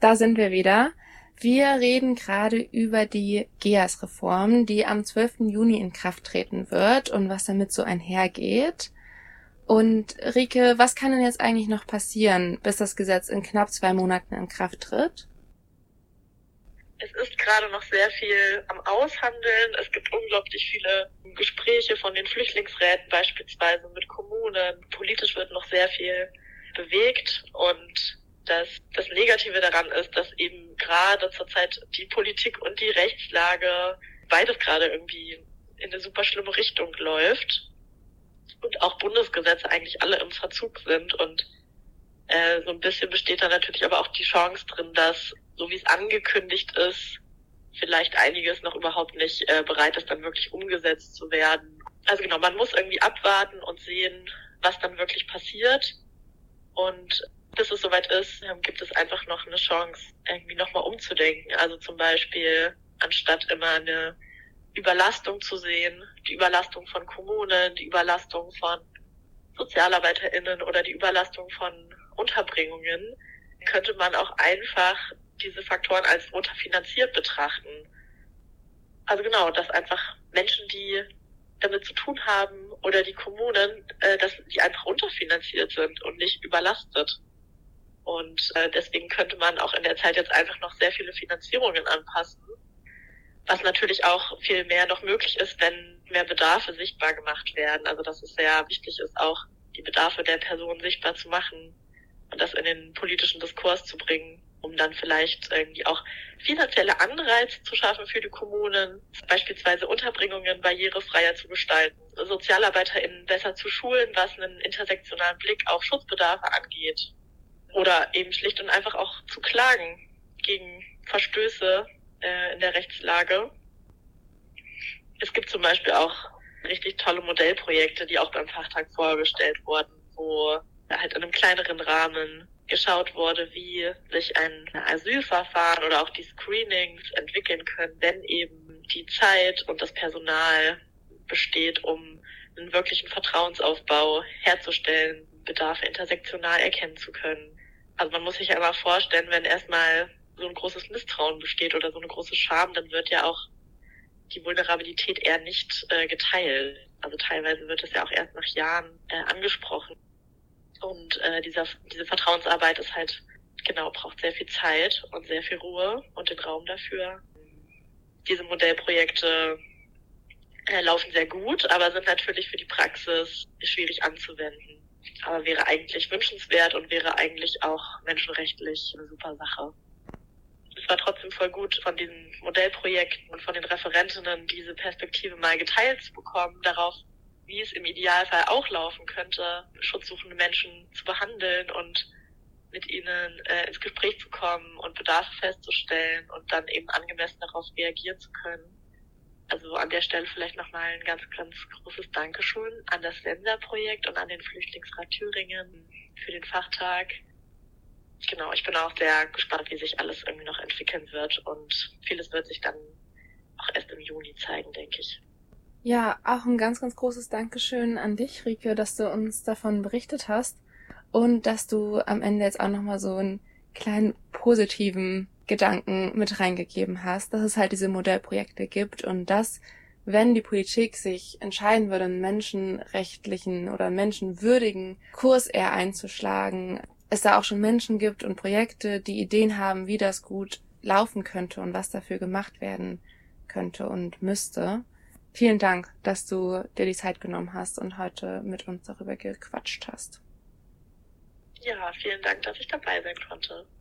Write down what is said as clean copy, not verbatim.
Da sind wir wieder. Wir reden gerade über die GEAS-Reform, die am 12. Juni in Kraft treten wird und was damit so einhergeht. Und Rike, was kann denn jetzt eigentlich noch passieren, bis das Gesetz in knapp 2 Monaten in Kraft tritt? Es ist gerade noch sehr viel am Aushandeln. Es gibt unglaublich viele Gespräche von den Flüchtlingsräten beispielsweise mit Kommunen. Politisch wird noch sehr viel bewegt und das Negative daran ist, dass eben gerade zurzeit die Politik und die Rechtslage beides gerade irgendwie in eine super schlimme Richtung läuft und auch Bundesgesetze eigentlich alle im Verzug sind und so ein bisschen besteht da natürlich aber auch die Chance drin, dass, so wie es angekündigt ist, vielleicht einiges noch überhaupt nicht bereit ist, dann wirklich umgesetzt zu werden. Also genau, man muss irgendwie abwarten und sehen, was dann wirklich passiert. Und bis es soweit ist, gibt es einfach noch eine Chance, irgendwie nochmal umzudenken. Also zum Beispiel, anstatt immer eine Überlastung zu sehen, die Überlastung von Kommunen, die Überlastung von SozialarbeiterInnen oder die Überlastung von Unterbringungen, könnte man auch einfach diese Faktoren als unterfinanziert betrachten. Also genau, dass einfach Menschen, die damit zu tun haben oder die Kommunen, dass die einfach unterfinanziert sind und nicht überlastet. Und deswegen könnte man auch in der Zeit jetzt einfach noch sehr viele Finanzierungen anpassen, was natürlich auch viel mehr noch möglich ist, wenn mehr Bedarfe sichtbar gemacht werden. Also dass es sehr wichtig ist, auch die Bedarfe der Personen sichtbar zu machen und das in den politischen Diskurs zu bringen, um dann vielleicht irgendwie auch finanzielle Anreize zu schaffen für die Kommunen, beispielsweise Unterbringungen barrierefreier zu gestalten, SozialarbeiterInnen besser zu schulen, was einen intersektionalen Blick auf Schutzbedarfe angeht. Oder eben schlicht und einfach auch zu klagen gegen Verstöße in der Rechtslage. Es gibt zum Beispiel auch richtig tolle Modellprojekte, die auch beim Fachtag vorgestellt wurden, wo halt in einem kleineren Rahmen geschaut wurde, wie sich ein Asylverfahren oder auch die Screenings entwickeln können, wenn eben die Zeit und das Personal besteht, um einen wirklichen Vertrauensaufbau herzustellen, Bedarfe intersektional erkennen zu können. Also man muss sich ja immer vorstellen, wenn erstmal so ein großes Misstrauen besteht oder so eine große Scham, dann wird ja auch die Vulnerabilität eher nicht geteilt. Also teilweise wird es ja auch erst nach Jahren angesprochen. Und diese Vertrauensarbeit ist halt, genau, braucht sehr viel Zeit und sehr viel Ruhe und den Raum dafür. Diese Modellprojekte laufen sehr gut, aber sind natürlich für die Praxis schwierig anzuwenden. Aber wäre eigentlich wünschenswert und wäre eigentlich auch menschenrechtlich eine super Sache. Es war trotzdem voll gut, von diesen Modellprojekten und von den Referentinnen diese Perspektive mal geteilt zu bekommen, darauf, wie es im Idealfall auch laufen könnte, schutzsuchende Menschen zu behandeln und mit ihnen ins Gespräch zu kommen und Bedarfe festzustellen und dann eben angemessen darauf reagieren zu können. Also an der Stelle vielleicht nochmal ein ganz, ganz großes Dankeschön an das Sensa-Projekt und an den Flüchtlingsrat Thüringen für den Fachtag. Genau, ich bin auch sehr gespannt, wie sich alles irgendwie noch entwickeln wird und vieles wird sich dann auch erst im Juni zeigen, denke ich. Ja, auch ein ganz, ganz großes Dankeschön an dich, Rike, dass du uns davon berichtet hast und dass du am Ende jetzt auch nochmal so einen kleinen positiven Gedanken mit reingegeben hast, dass es halt diese Modellprojekte gibt und dass, wenn die Politik sich entscheiden würde, einen menschenrechtlichen oder menschenwürdigen Kurs eher einzuschlagen, es da auch schon Menschen gibt und Projekte, die Ideen haben, wie das gut laufen könnte und was dafür gemacht werden könnte und müsste. Vielen Dank, dass du dir die Zeit genommen hast und heute mit uns darüber gequatscht hast. Ja, vielen Dank, dass ich dabei sein konnte.